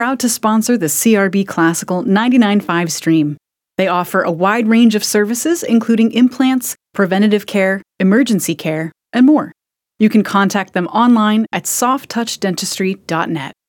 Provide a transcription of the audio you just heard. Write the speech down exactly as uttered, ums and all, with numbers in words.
Proud to sponsor the C R B Classical ninety-nine point five stream. They offer a wide range of services, including implants, preventative care, emergency care, and more. You can contact them online at soft touch dentistry dot net.